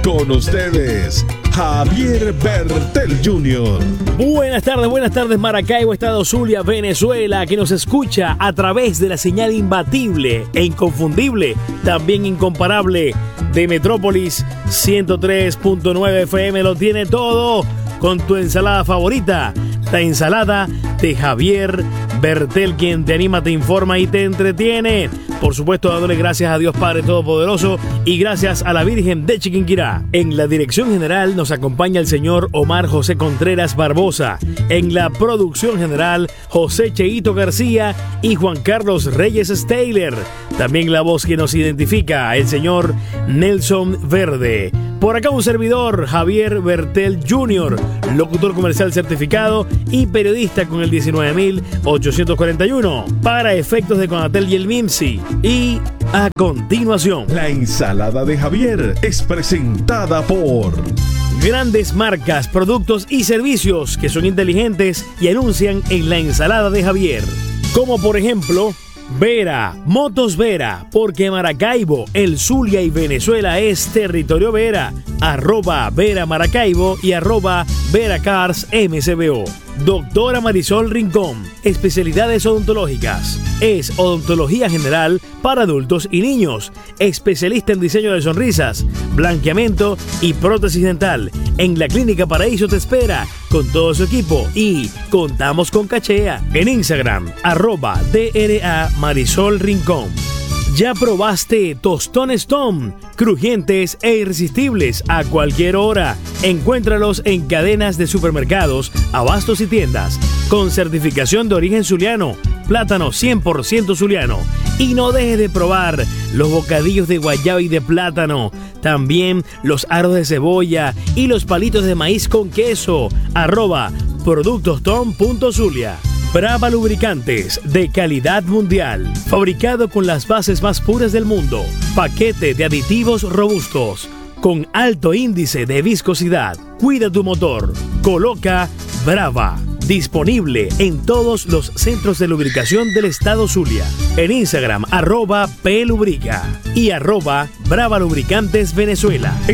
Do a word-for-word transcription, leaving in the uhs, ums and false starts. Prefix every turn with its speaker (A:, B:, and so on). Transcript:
A: Con ustedes, Javier Bertel junior
B: Buenas tardes, buenas tardes Maracaibo, Estado Zulia, Venezuela, que nos escucha a través de la señal imbatible e inconfundible, también incomparable, de Metrópolis ciento tres punto nueve F M. Lo tiene todo con tu ensalada favorita, la ensalada de Javier Bertel, quien te anima, te informa y te entretiene. Por supuesto, dándole gracias a Dios Padre Todopoderoso y gracias a la Virgen de Chiquinquirá. En la dirección general nos acompaña el señor Omar José Contreras Barbosa. En la producción general, José Cheito García y Juan Carlos Reyes Steyler. También la voz que nos identifica, el señor Nelson Verde. Por acá un servidor, Javier Bertel junior, locutor comercial certificado y periodista con el diecinueve mil ochocientos cuarenta y uno, para efectos de Conatel y el MIMSI. Y a continuación,
A: la ensalada de Javier es presentada por
B: grandes marcas, productos y servicios que son inteligentes y anuncian en la ensalada de Javier. Como por ejemplo, Vera, Motos Vera, porque Maracaibo, el Zulia y Venezuela es territorio Vera. Arroba Vera Maracaibo y arroba Vera Cars M C B O. Doctora Marisol Rincón, especialidades odontológicas. Es odontología general para adultos y niños. Especialista en diseño de sonrisas, blanqueamiento y prótesis dental. En la Clínica Paraíso te espera con todo su equipo y contamos con cachea. En Instagram, arroba D R A Marisol Rincón. ¿Ya probaste tostones Tom? Crujientes e irresistibles a cualquier hora. Encuéntralos en cadenas de supermercados, abastos y tiendas. Con certificación de origen zuliano. Plátano cien por ciento zuliano. Y no dejes de probar los bocadillos de guayaba y de plátano. También los aros de cebolla y los palitos de maíz con queso. Arroba productostom.zulia. Brava Lubricantes, de calidad mundial, fabricado con las bases más puras del mundo. Paquete de aditivos robustos, con alto índice de viscosidad. Cuida tu motor. Coloca Brava. Disponible en todos los centros de lubricación del estado Zulia. En Instagram, arroba P Lubrica y arroba Brava Lubricantes Venezuela.